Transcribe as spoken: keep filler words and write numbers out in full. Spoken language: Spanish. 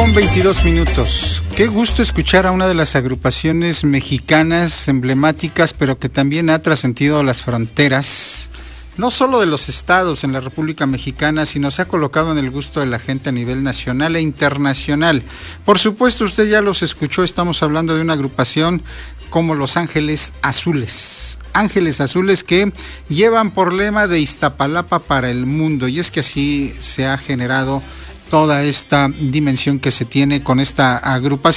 con veintidós minutos. Qué gusto escuchar a una de las agrupaciones mexicanas emblemáticas, pero que también ha trascendido las fronteras, no solo de los estados en la República Mexicana, sino se ha colocado en el gusto de la gente a nivel nacional e internacional. Por supuesto, usted ya los escuchó, estamos hablando de una agrupación como Los Ángeles Azules. Ángeles Azules que llevan por lema de Iztapalapa para el mundo, y es que así se ha generado toda esta dimensión que se tiene con esta agrupación.